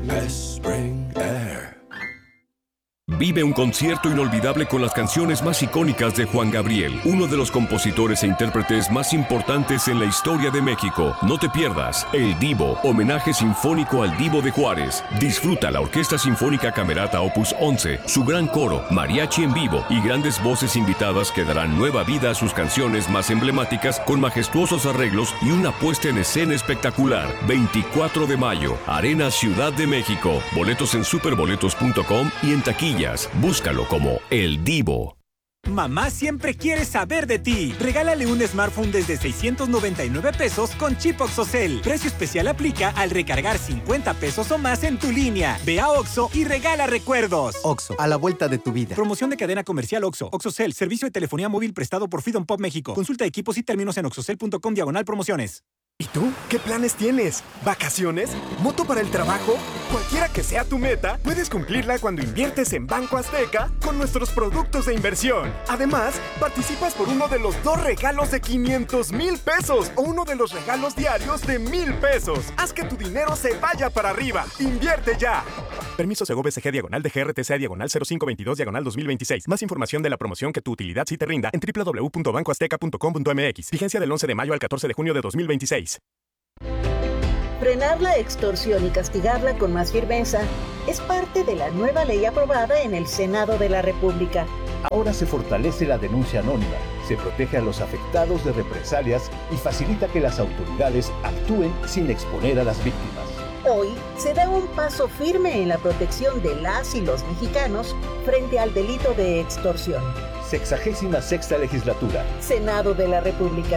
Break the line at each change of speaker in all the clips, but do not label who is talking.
Spring Air.
Vive un concierto inolvidable con las canciones más icónicas de Juan Gabriel, uno de los compositores e intérpretes más importantes en la historia de México. No te pierdas El Divo, homenaje sinfónico al Divo de Juárez. Disfruta la Orquesta Sinfónica Camerata Opus 11, su gran coro, mariachi en vivo y grandes voces invitadas que darán nueva vida a sus canciones más emblemáticas con majestuosos arreglos y una puesta en escena espectacular. 24 de mayo, Arena Ciudad de México. Boletos en superboletos.com y en taquilla. Búscalo como El Divo.
Mamá siempre quiere saber de ti. Regálale un smartphone desde 699 pesos con chip OXXOCEL. Precio especial aplica al recargar 50 pesos o más en tu línea. Ve a OXXO y regala recuerdos.
OXXO, a la vuelta de tu vida.
Promoción de cadena comercial OXXO. OXXOCEL, servicio de telefonía móvil prestado por Freedom Pop México. Consulta equipos y términos en oxxocel.com/promociones.
¿Y tú? ¿Qué planes tienes? ¿Vacaciones? ¿Moto para el trabajo? Cualquiera que sea tu meta, puedes cumplirla cuando inviertes en Banco Azteca con nuestros productos de inversión. Además, participas por uno de los 2 regalos de 500,000 pesos o uno de los regalos diarios de 1,000 pesos. Haz que tu dinero se vaya para arriba. ¡Invierte ya! Permiso Segov SG /de GRTC /0522/2026. Más información de la promoción que tu utilidad sí te rinda en www.bancoazteca.com.mx. Vigencia del 11 de mayo al 14 de junio de 2026.
Frenar la extorsión y castigarla con más firmeza es parte de la nueva ley aprobada en el Senado de la República.
Ahora se fortalece la denuncia anónima, se protege a los afectados de represalias y facilita que las autoridades actúen sin exponer a las víctimas.
Hoy se da un paso firme en la protección de las y los mexicanos frente al delito de extorsión.
66ª legislatura.
Senado de la República.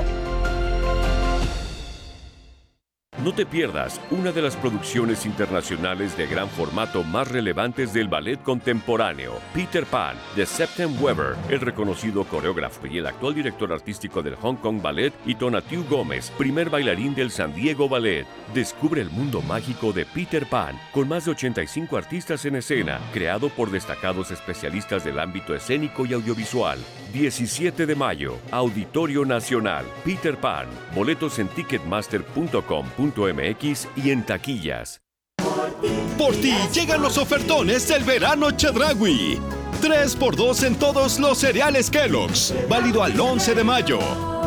No te pierdas una de las producciones internacionales de gran formato más relevantes del ballet contemporáneo, Peter Pan, de Septem Weber, el reconocido coreógrafo y el actual director artístico del Hong Kong Ballet, y Tonatiuh Gómez, primer bailarín del San Diego Ballet. Descubre el mundo mágico de Peter Pan, con más de 85 artistas en escena, creado por destacados especialistas del ámbito escénico y audiovisual. 17 de mayo, Auditorio Nacional, Peter Pan. Boletos en ticketmaster.com.mx y en taquillas.
Por ti llegan los ofertones del verano Chedraui. 3x2 en todos los cereales Kellogg's. Válido al 11 de mayo.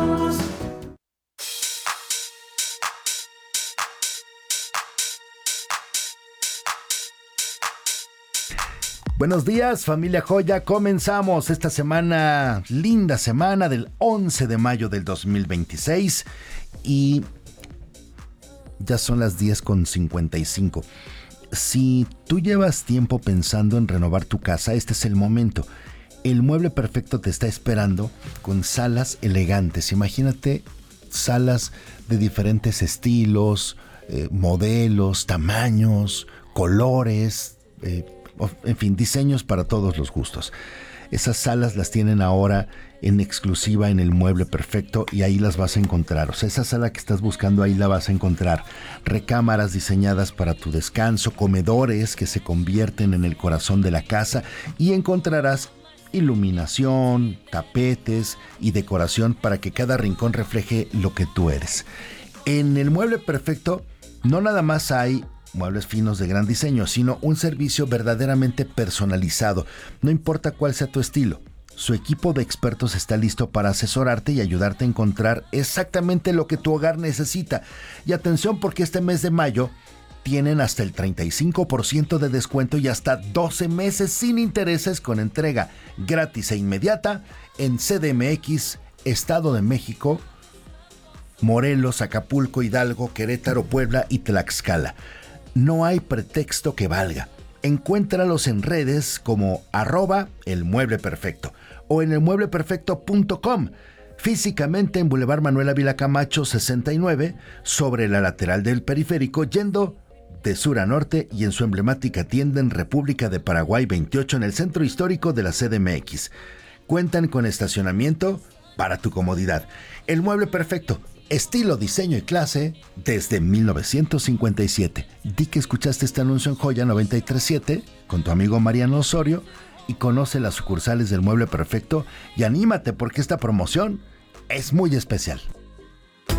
Buenos días, familia Joya. Comenzamos esta semana, linda semana del 11 de mayo del 2026 y ya son las 10:55. Si tú llevas tiempo pensando en renovar tu casa, este es el momento. El mueble perfecto te está esperando con salas elegantes. Imagínate salas de diferentes estilos, modelos, tamaños, colores, en fin, diseños para todos los gustos. Esas salas las tienen ahora en exclusiva en el Mueble Perfecto y ahí las vas a encontrar. O sea, esa sala que estás buscando ahí la vas a encontrar. Recámaras diseñadas para tu descanso, comedores que se convierten en el corazón de la casa y encontrarás iluminación, tapetes y decoración para que cada rincón refleje lo que tú eres. En el Mueble Perfecto no nada más hay muebles finos de gran diseño, sino un servicio verdaderamente personalizado. No importa cuál sea tu estilo, su equipo de expertos está listo para asesorarte y ayudarte a encontrar exactamente lo que tu hogar necesita. Y atención, porque este mes de mayo tienen hasta el 35% de descuento y hasta 12 meses sin intereses con entrega gratis e inmediata en CDMX, Estado de México, Morelos, Acapulco, Hidalgo, Querétaro, Puebla y Tlaxcala. No hay pretexto que valga. Encuéntralos en redes como @elmuebleperfecto o en elmuebleperfecto.com. Físicamente en Boulevard Manuel Ávila Camacho 69, sobre la lateral del periférico, yendo de sur a norte, y en su emblemática tienda en República de Paraguay 28 en el centro histórico de la CDMX. Cuentan con estacionamiento para tu comodidad. El Mueble Perfecto. Estilo, diseño y clase desde 1957. Di que escuchaste este anuncio en Joya 93.7 con tu amigo Mariano Osorio y conoce las sucursales del Mueble Perfecto y anímate porque esta promoción es muy especial.